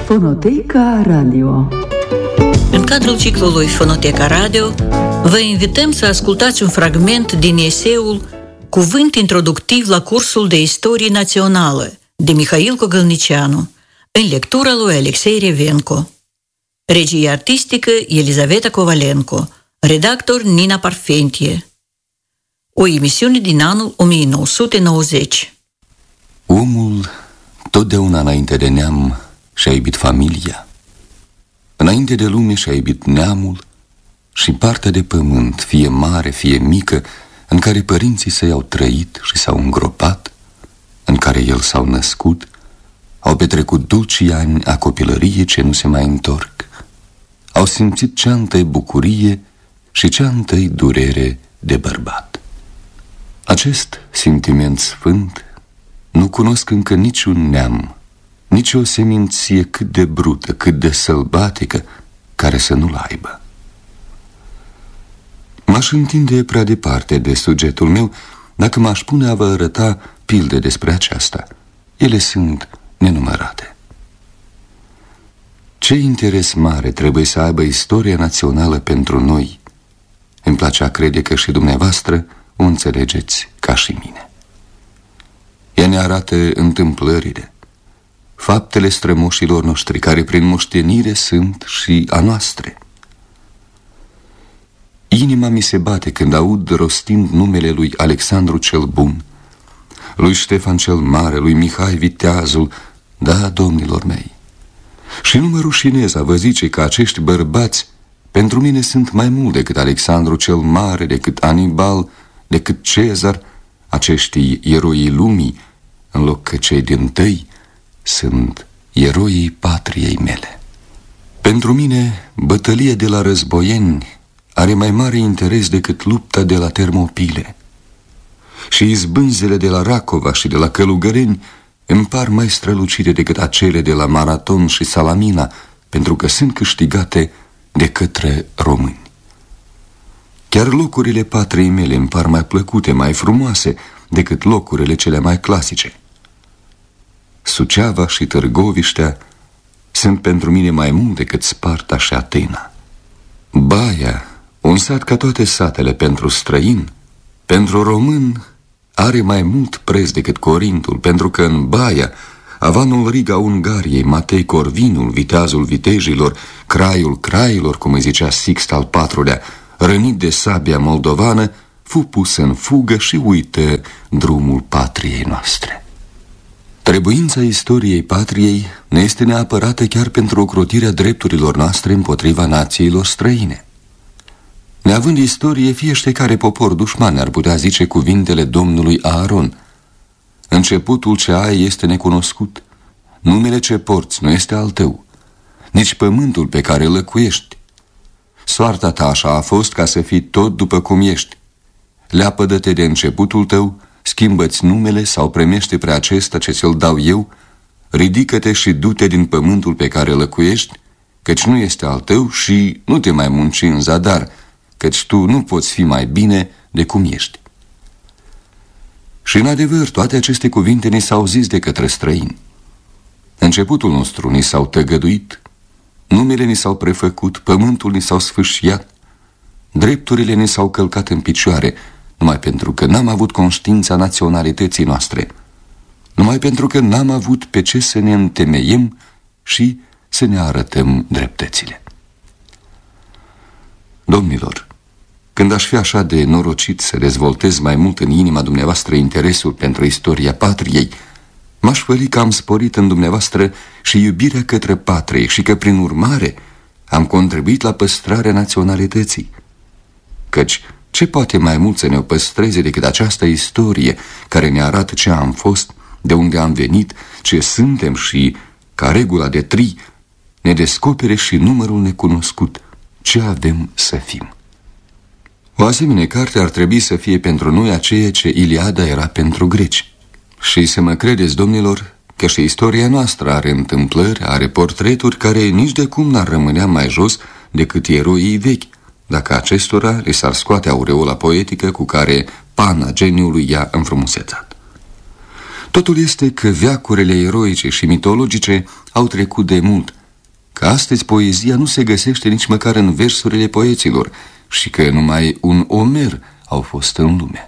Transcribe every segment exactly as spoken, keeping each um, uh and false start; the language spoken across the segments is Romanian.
Fonoteca Radio. În cadrul ciclului Fonoteca Radio, vă invităm să ascultați un fragment din eseul Cuvânt introductiv la cursul de istorie națională de Mihail Cogălnicianu, în lectura lui Alexei Revenco. Regie artistică Elizaveta Kovalenko, redactor Nina Parfentie. O emisiune din anul o mie nouă sute nouăzeci. Omul totdeauna înainte de neam și-a iubit familia. Înainte de lume și-a iubit neamul și partea de pământ, fie mare, fie mică, în care părinții săi au trăit și s-au îngropat, în care el s-au născut, au petrecut dulcii ani a copilăriei ce nu se mai întorc. Au simțit cea întâi bucurie și cea întâi durere de bărbat. Acest sentiment sfânt nu cunosc încă niciun neam, nici o seminție cât de brută, cât de sălbatică, care să nu-l aibă. M-aș întinde prea departe de subiectul meu dacă m-aș pune a vă arăta pilde despre aceasta. Ele sunt nenumărate. Ce interes mare trebuie să aibă istoria națională pentru noi? Îmi place a crede că și dumneavoastră o înțelegeți ca și mine. Ea ne arată întâmplările, faptele strămoșilor noștri, care prin moștenire sunt și a noastre. Inima mi se bate când aud rostind numele lui Alexandru cel Bun, lui Ștefan cel Mare, lui Mihai Viteazul, da, domnilor mei. Și nu mă rușinez a vă zice că acești bărbați pentru mine sunt mai mult decât Alexandru cel Mare, decât Anibal, decât Cezar, acești eroii lumii, în loc că cei dintâi sunt eroii patriei mele. Pentru mine, bătălia de la Războieni are mai mare interes decât lupta de la Termopile. Și izbânzele de la Racova și de la Călugăreni îmi par mai strălucite decât acele de la Maraton și Salamina, pentru că sunt câștigate de către români. Chiar locurile patriei mele îmi par mai plăcute, mai frumoase decât locurile cele mai clasice. Suceava și Târgoviștea sunt pentru mine mai mult decât Sparta și Atena. Baia, un sat ca toate satele pentru străin, pentru român are mai mult preț decât Corintul, pentru că în Baia, Avanul Riga Ungariei, Matei Corvinul, viteazul vitejilor, craiul crailor, cum îi zicea Sixt al patrulea, rănit de sabia moldovană, fu pus în fugă și uită drumul patriei noastre. Trebuința istoriei patriei ne este neapărată chiar pentru ocrotirea drepturilor noastre împotriva națiilor străine. Neavând istorie, fiecare popor dușman ar putea zice cuvintele domnului Aaron: începutul ce ai este necunoscut, numele ce porți nu este al tău, nici pământul pe care lăcuiești. Soarta ta așa a fost ca să fii tot după cum ești. Leapădă-te de începutul tău, schimbă-ți numele sau premește pre acesta ce ți-l dau eu, ridică-te și du-te din pământul pe care lăcuiești, căci nu este al tău, și nu te mai munci în zadar, căci tu nu poți fi mai bine de cum ești. Și în adevăr, toate aceste cuvinte ni s-au zis de către străini. Începutul nostru ni s-au tăgăduit, numele ni s-au prefăcut, pământul ni s-au sfâșiat, drepturile ni s-au călcat în picioare, numai pentru că n-am avut conștiința naționalității noastre, numai pentru că n-am avut pe ce să ne întemeiem și să ne arătăm dreptățile. Domnilor, când aș fi așa de norocit să dezvoltez mai mult în inima dumneavoastră interesul pentru istoria patriei, m-aș făli că am sporit în dumneavoastră și iubirea către patrie și că, prin urmare, am contribuit la păstrarea naționalității. Căci ce poate mai mult să ne o păstreze decât această istorie care ne arată ce am fost, de unde am venit, ce suntem și, ca regula de tri, ne descopere și numărul necunoscut, ce avem să fim. O asemenea carte ar trebui să fie pentru noi aceea ce Iliada era pentru greci. Și să mă credeți, domnilor, că și istoria noastră are întâmplări, are portreturi care nici de cum n-ar rămânea mai jos decât eroii vechi, dacă acestora li s-ar scoate aureola poetică cu care pana geniului i-a înfrumusețat. Totul este că veacurile eroice și mitologice au trecut de mult că astăzi poezia nu se găsește nici măcar în versurile poeților și că numai un Omer au fost în lume.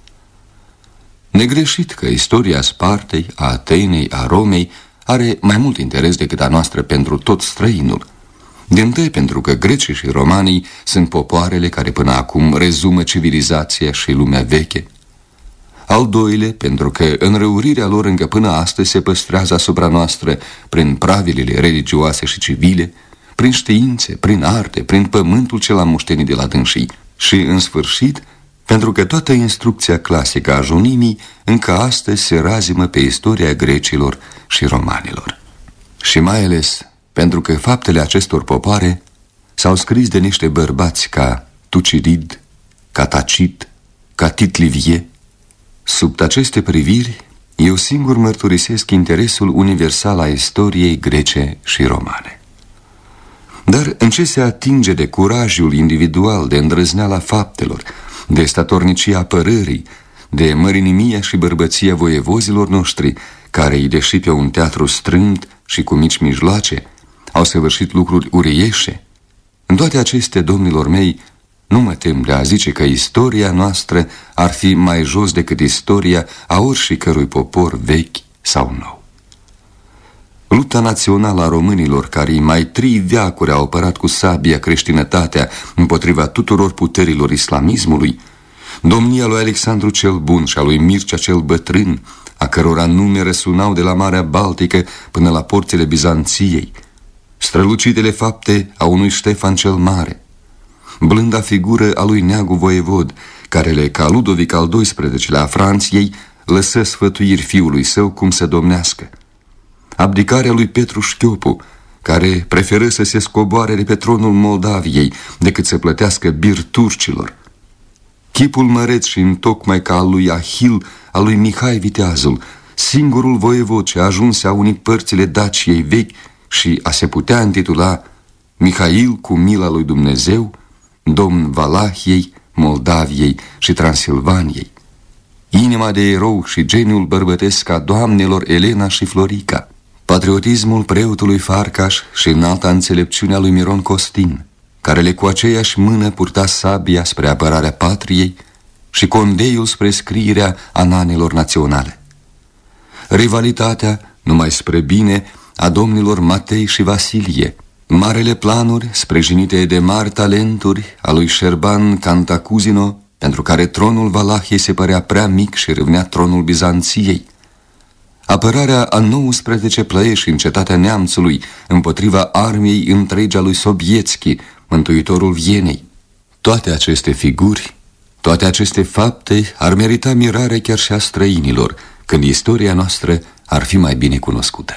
Negreșit că istoria Spartei, a Atenei, a Romei are mai mult interes decât a noastră pentru tot străinul. Dintâi pentru că grecii și romanii sunt popoarele care până acum rezumă civilizația și lumea veche. Al doilea, pentru că înrăurirea lor încă până astăzi se păstrează asupra noastră prin pravilele religioase și civile, prin științe, prin arte, prin pământul ce l-am moștenit de la dânsii. Și, în sfârșit, pentru că toată instrucția clasică a junimii încă astăzi se razimă pe istoria grecilor și romanilor. Și mai ales pentru că faptele acestor popoare s-au scris de niște bărbați ca Tucidid, ca Tacit, ca Tit Livie. Sub aceste priviri, eu singur mărturisesc interesul universal a istoriei grece și romane. Dar în ce se atinge de curajul individual, de îndrăzneala faptelor, de statornicia apărării, de mărinimia și bărbăția voievozilor noștri, care îi deși pe un teatru strâmt și cu mici mijloace, au săvârșit lucruri urieșe, în toate acestea, domnilor mei, nu mă tem de a zice că istoria noastră ar fi mai jos decât istoria a oricărui popor vechi sau nou. Lupta națională a românilor, care mai trei veacuri au apărat cu sabia creștinătatea împotriva tuturor puterilor islamismului, domnia lui Alexandru cel Bun și a lui Mircea cel Bătrân, a cărora nume răsunau de la Marea Baltică până la porțile Bizanției, strălucitele fapte a unui Ștefan cel Mare, blânda figură a lui Neagu Voievod, care le ca Ludovic al doisprezecelea a Franției lăsă sfătuiri fiului său cum să domnească, abdicarea lui Petru Șchiopu, care preferă să se scoboare de pe tronul Moldaviei decât să plătească bir turcilor, chipul măreț și întocmai ca al lui Ahil, al lui Mihai Viteazul, singurul voievod ce ajunse a unit părțile Daciei vechi și a se putea intitula Mihail cu mila lui Dumnezeu, domn Valahiei, Moldaviei și Transilvaniei, inima de erou și geniul bărbătesc a doamnelor Elena și Florica, patriotismul preotului Farcaș și înalta înțelepciunea lui Miron Costin, care le cu aceeași mână purta sabia spre apărarea patriei și condeiul spre scrierea ananelor naționale. Rivalitatea, numai spre bine, a domnilor Matei și Vasilie, marele planuri, sprijinite de mari talenturi, a lui Șerban Cantacuzino, pentru care tronul Valahiei se părea prea mic și râvnea tronul Bizanției, apărarea a nouăsprezece plăieși în cetatea Neamțului împotriva armiei întregi a lui Sobietski, mântuitorul Vienei. Toate aceste figuri, toate aceste fapte ar merita mirare chiar și a străinilor, când istoria noastră ar fi mai bine cunoscută.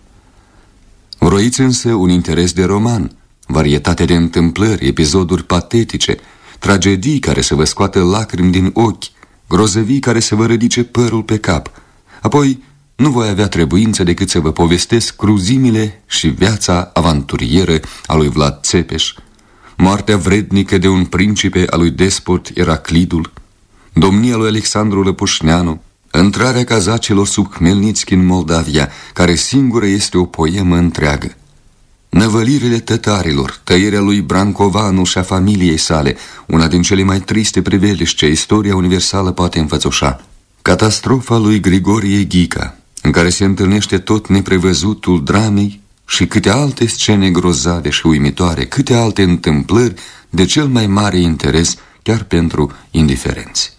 Vroiți însă un interes de roman, varietate de întâmplări, episoduri patetice, tragedii care să vă scoată lacrimi din ochi, grozăvii care să vă ridice părul pe cap. Apoi nu voi avea trebuință decât să vă povestesc cruzimile și viața avanturieră a lui Vlad Țepeș, moartea vrednică de un principe a lui despot Eraclidul, domnia lui Alexandru Lăpușneanu, intrarea cazacilor sub Hmelnițchi în Moldavia, care singură este o poemă întreagă, năvălirile tătarilor, tăierea lui Brancovanu și a familiei sale, una din cele mai triste priveliști ce istoria universală poate înfățoșa, catastrofa lui Grigorie Ghica, în care se întâlnește tot neprevăzutul dramei și câte alte scene grozave și uimitoare, câte alte întâmplări de cel mai mare interes chiar pentru indiferenți.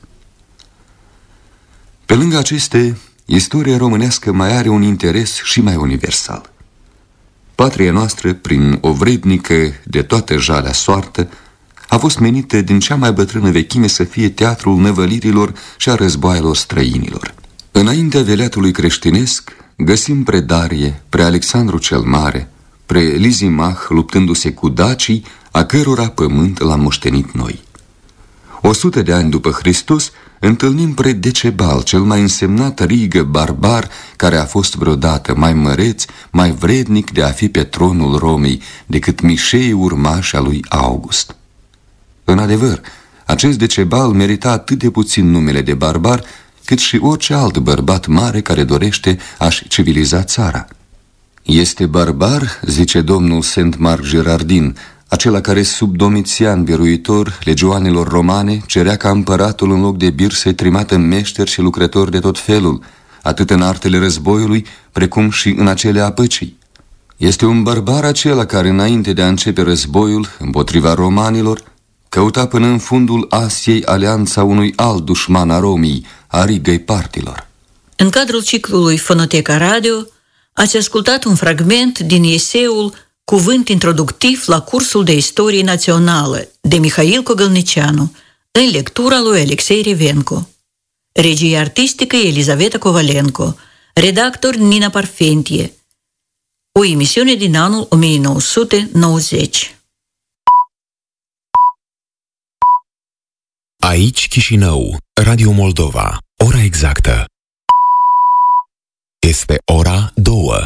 Pe lângă aceste, istoria românească mai are un interes și mai universal. Patria noastră, prin o vrednică de toată jalea soartă, a fost menită din cea mai bătrână vechime să fie teatrul năvălirilor și a războaielor străinilor. Înaintea veleatului creștinesc, găsim pre Darie, pre Alexandru cel Mare, pre Lizimah luptându-se cu dacii, a cărora pământ l-am moștenit noi. O sută de ani după Hristos, întâlnim pre Decebal, cel mai însemnat rigă barbar care a fost vreodată mai măreț, mai vrednic de a fi pe tronul Romei decât Mișei urmași a lui August. În adevăr, acest Decebal merita atât de puțin numele de barbar, cât și orice alt bărbat mare care dorește a-și civiliza țara. Este barbar, zice domnul Saint-Marc Girardin, acela care sub Domitian biruitor legioanelor romane cerea ca împăratul în loc de bir să-i trimată meșteri și lucrători de tot felul, atât în artele războiului, precum și în acele a păcii. Este un barbar acela care, înainte de a începe războiul împotriva romanilor, căuta până în fundul Asiei alianța unui alt dușman a Romii, a Rigăi Partilor. În cadrul ciclului Fonoteca Radio, ați ascultat un fragment din eseul Cuvânt introductiv la cursul de istorie națională de Mihail Cogălnicianu, în lectura lui Alexei Revenco. Regie artistică Elizaveta Kovalenko, redactor Nina Parfentie. O emisiune din anul o mie nouă sute nouăzeci. Aici Chișinău, Radio Moldova, ora exactă. Este ora două.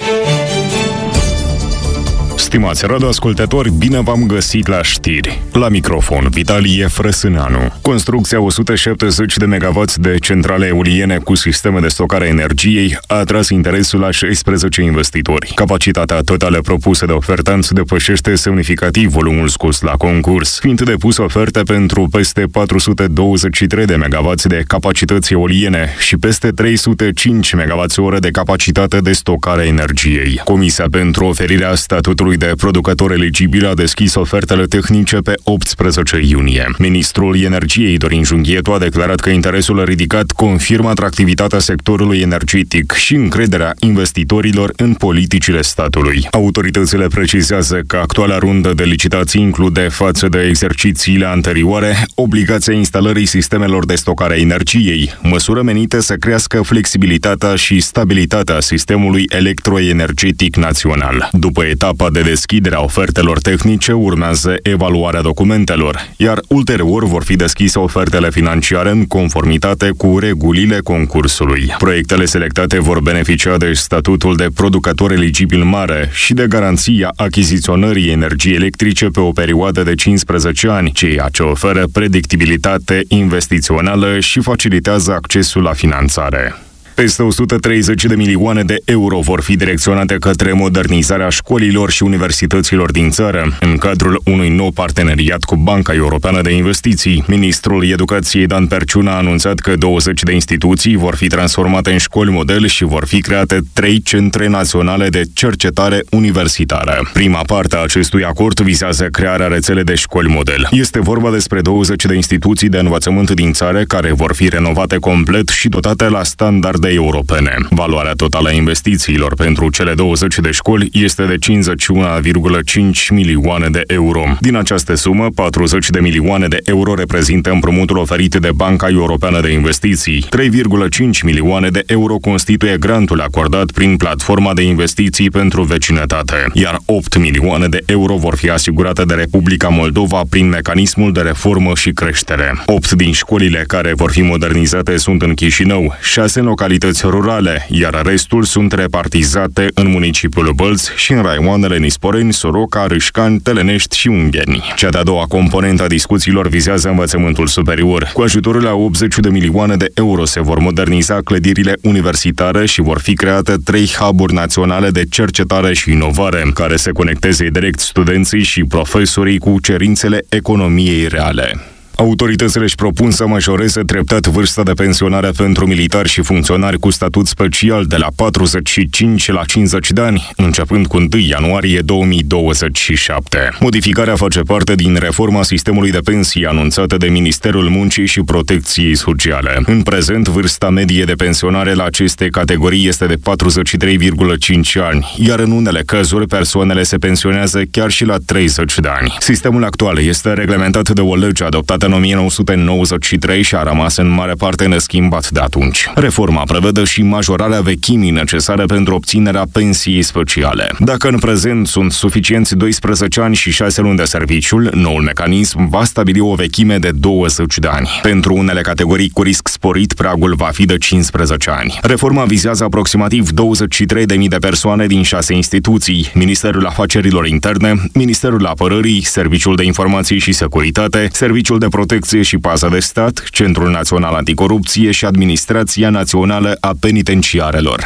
Stimați radioascultători, bine v-am găsit la știri. La microfon, Vitalie Frăsâneanu. Construcția o sută șaptezeci de megawatt de centrale eoliene cu sisteme de stocare a energiei a atras interesul la șaisprezece investitori. Capacitatea totală propusă de ofertanți depășește semnificativ volumul scos la concurs, fiind depus oferte pentru peste patru sute douăzeci și trei de megawatt de capacități eoliene și peste trei sute cinci megawatt-ore de capacitate de stocare a energiei. Comisia pentru oferirea statutului de producător eligibil a deschis ofertele tehnice pe optsprezece iunie. Ministrul Energiei Dorin Junghietu a declarat că interesul ridicat confirmă atractivitatea sectorului energetic și încrederea investitorilor în politicile statului. Autoritățile precizează că actuala rundă de licitații include, față de exercițiile anterioare, obligația instalării sistemelor de stocare a energiei, măsură menită să crească flexibilitatea și stabilitatea sistemului electroenergetic național. După etapa de deschidere a ofertelor tehnice, urmează evaluarea documentelor, iar ulterior vor fi deschise ofertele financiare în conformitate cu regulile concursului. Proiectele selectate vor beneficia de statutul de producător eligibil mare și de garanția achiziționării energiei electrice pe o perioadă de cincisprezece ani, ceea ce oferă predictibilitate investițională și facilitează accesul la finanțare. Peste o sută treizeci de milioane de euro vor fi direcționate către modernizarea școlilor și universităților din țară, în cadrul unui nou parteneriat cu Banca Europeană de Investiții. Ministrul Educației Dan Perciuna a anunțat că douăzeci de instituții vor fi transformate în școli model și vor fi create trei centre naționale de cercetare universitară. Prima parte a acestui acord vizează crearea rețelei de școli model. Este vorba despre douăzeci de instituții de învățământ din țară care vor fi renovate complet și dotate la standarde europene. Valoarea totală a investițiilor pentru cele douăzeci de școli este de cincizeci și unu virgulă cinci milioane de euro. Din această sumă, patruzeci de milioane de euro reprezintă împrumutul oferit de Banca Europeană de Investiții. trei virgulă cinci milioane de euro constituie grantul acordat prin platforma de investiții pentru vecinătate, iar opt milioane de euro vor fi asigurate de Republica Moldova prin mecanismul de reformă și creștere. opt din școlile care vor fi modernizate sunt în Chișinău, șase în localități rurale, iar restul sunt repartizate în municipiul Bălți și în raioanele Nisporeni, Soroca, Râșcani, Telenești și Ungheni. Cea de-a doua componentă a discuțiilor vizează învățământul superior. Cu ajutorul la optzeci de milioane de euro se vor moderniza clădirile universitare și vor fi create trei hub-uri naționale de cercetare și inovare, care se conecteze direct studenții și profesorii cu cerințele economiei reale. Autoritățile își propun să majoreze treptat vârsta de pensionare pentru militari și funcționari cu statut special de la patruzeci și cinci la cincizeci de ani, începând cu întâi ianuarie două mii douăzeci și șapte. Modificarea face parte din reforma sistemului de pensii anunțată de Ministerul Muncii și Protecției Sociale. În prezent, vârsta medie de pensionare la aceste categorii este de patruzeci și trei virgulă cinci ani, iar în unele cazuri persoanele se pensionează chiar și la treizeci de ani. Sistemul actual este reglementat de o lege adoptată în o mie nouă sute nouăzeci și trei și a rămas în mare parte neschimbat de atunci. Reforma prevede și majorarea vechimii necesare pentru obținerea pensiei speciale. Dacă în prezent sunt suficienți doisprezece ani și șase luni de serviciul, noul mecanism va stabili o vechime de douăzeci de ani. Pentru unele categorii cu risc sporit, pragul va fi de cincisprezece ani. Reforma vizează aproximativ douăzeci și trei de mii de persoane din șase instituții: Ministerul Afacerilor Interne, Ministerul Apărării, Serviciul de Informații și Securitate, Serviciul de Protecție și Pază de Stat, Centrul Național Anticorupție și Administrația Națională a Penitenciarelor.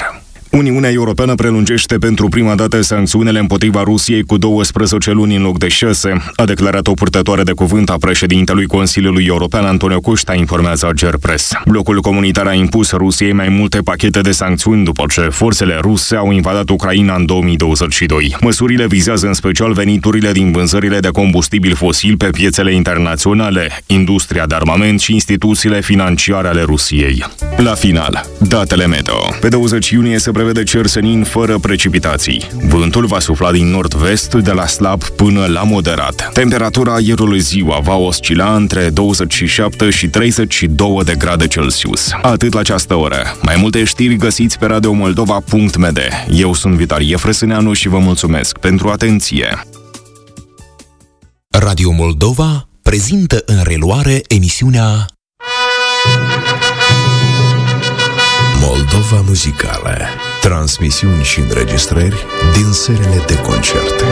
Uniunea Europeană prelungește pentru prima dată sancțiunile împotriva Rusiei cu douăsprezece luni în loc de șase, a declarat o purtătoare de cuvânt a președintelui Consiliului European, Antonio Costa, informează Agerpres. Blocul comunitar a impus Rusiei mai multe pachete de sancțiuni după ce forțele ruse au invadat Ucraina în două mii douăzeci și doi. Măsurile vizează în special veniturile din vânzările de combustibil fosil pe piețele internaționale, industria de armament și instituțiile financiare ale Rusiei. La final, datele meteo. Pe douăzeci iunie se prevede cer senin fără precipitații. Vântul va sufla din nord-vest de la slab până la moderat. Temperatura aerului ziua va oscila între douăzeci și șapte și treizeci și doi de grade Celsius. Atât la această oră. Mai multe știri găsiți pe radio moldova punct m d. Eu sunt Vitalie Frăsâneanu și vă mulțumesc pentru atenție. Radio Moldova prezintă în reluare emisiunea Moldova Muzicală. Transmisiuni și înregistrări din serile de concerte.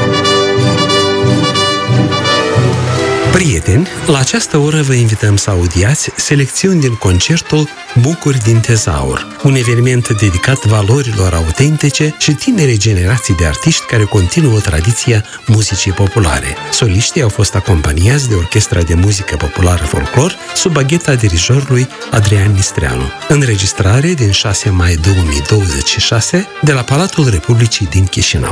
Prieteni, la această oră vă invităm să audiați selecțiuni din concertul Bucuri din Tezaur, un eveniment dedicat valorilor autentice și tinere generații de artiști care continuă tradiția muzicii populare. Soliștii au fost acompaniați de Orchestra de Muzică Populară Folclor sub bagheta dirijorului Adrian Nistreanu. Înregistrare din șase mai două mii douăzeci și șase de la Palatul Republicii din Chișinău.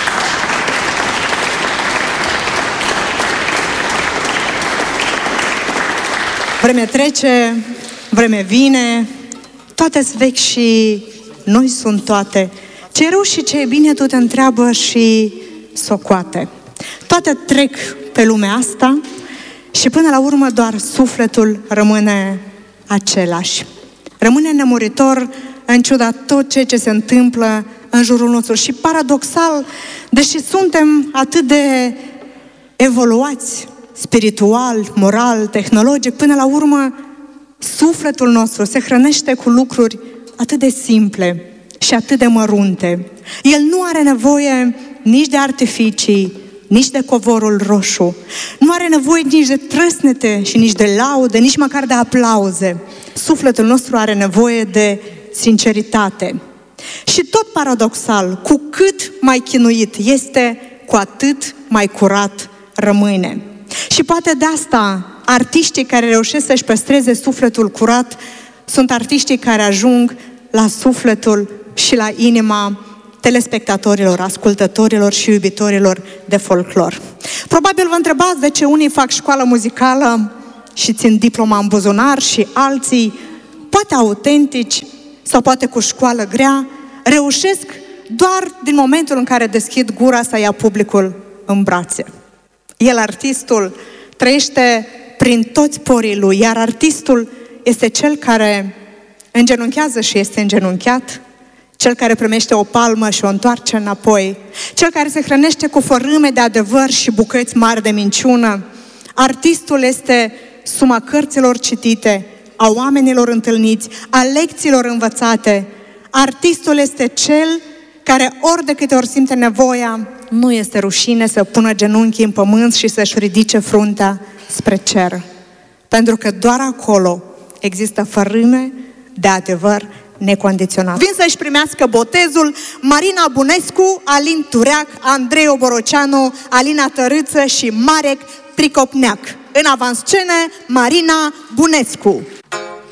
Vremea trece, vreme vine, toate-s vechi și noi sunt toate. Ce e rău și ce e bine, tu te întreabă și socoate. Toate trec pe lumea asta și până la urmă doar sufletul rămâne același. Rămâne nemuritor în ciuda tot ceea ce se întâmplă în jurul nostru. Și paradoxal, deși suntem atât de evoluați, spiritual, moral, tehnologic, până la urmă, sufletul nostru se hrănește cu lucruri atât de simple și atât de mărunte. El nu are nevoie nici de artificii, nici de covorul roșu. Nu are nevoie nici de trăsnete și nici de laude, nici măcar de aplauze. Sufletul nostru are nevoie de sinceritate. Și tot paradoxal, cu cât mai chinuit este, cu atât mai curat rămâne. Și poate de asta artiștii care reușesc să-și păstreze sufletul curat sunt artiștii care ajung la sufletul și la inima telespectatorilor, ascultătorilor și iubitorilor de folclor. Probabil vă întrebați de ce unii fac școală muzicală și țin diploma în buzunar și alții, poate autentici sau poate cu școală grea, reușesc doar din momentul în care deschid gura să ia publicul în brațe. El, artistul, trăiește prin toți porii lui, iar artistul este cel care îngenunchează și este îngenunchiat, cel care primește o palmă și o întoarce înapoi, cel care se hrănește cu fărâme de adevăr și bucăți mari de minciună. Artistul este suma cărților citite, a oamenilor întâlniți, a lecțiilor învățate. Artistul este cel care ori de câte ori simte nevoia, nu este rușine să pună genunchii în pământ și să-și ridice fruntea spre cer. Pentru că doar acolo există fărâme de adevăr necondiționat. Vin să-și primească botezul Marina Bunescu, Alin Tureac, Andrei Oboroceanu, Alina Tărâță și Marek Pricopneac. În avanscene, Marina Bunescu.